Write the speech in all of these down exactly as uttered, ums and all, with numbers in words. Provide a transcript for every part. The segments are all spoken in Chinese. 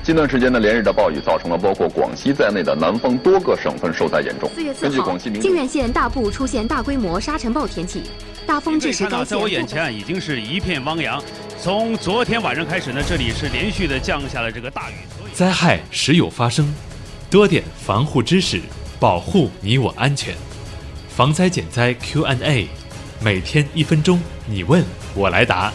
近段时间的连日的暴雨，造成了包括广西在内的南方多个省份受灾严重。 四月四号，靖远县大部出现大规模沙尘暴天气，大风致使该县。 在我眼前已经是一片汪洋。从昨天晚上开始呢，这里是连续的降下了这个大雨。 灾害时有发生，多点防护知识，保护你我安全。防灾减灾 Q and A， 每天一分钟，你问我来答。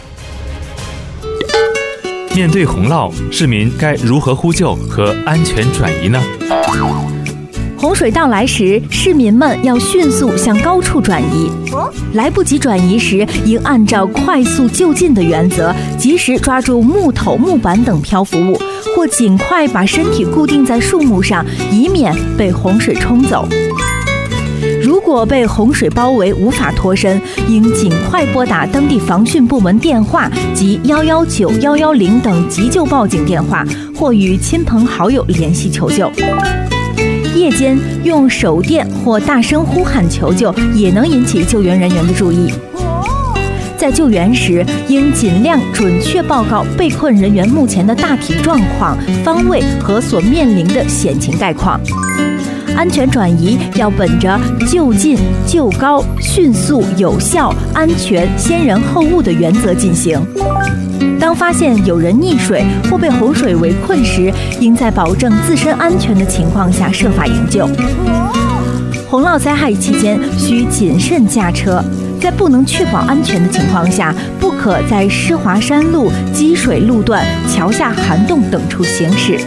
面对洪涝，市民该如何呼救和安全转移呢？ 洪水到来时，市民们要迅速向高处转移。来不及转移时，应按照快速就近的原则，及时抓住木头、木板等漂浮物，或尽快把身体固定在树木上，以免被洪水冲走。如果被洪水包围无法脱身，应尽快拨打当地防汛部门电话及一一九、一一零等急救报警电话，或与亲朋好友联系求救。夜间用手电或大声呼喊求救，也能引起救援人员的注意。在救援时，应尽量准确报告被困人员目前的大体状况、方位和所面临的险情概况。安全转移要本着就近、就高、迅速、有效、安全、先人后物的原则进行。当发现有人溺水或被洪水围困时，应在保证自身安全的情况下设法营救。洪涝灾害期间需谨慎驾车，在不能确保安全的情况下，不可在湿滑山路、积水路段、桥下涵洞等处行驶。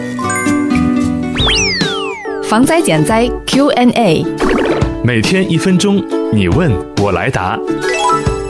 防灾减灾 Q and A， 每天一分钟，你问我来答。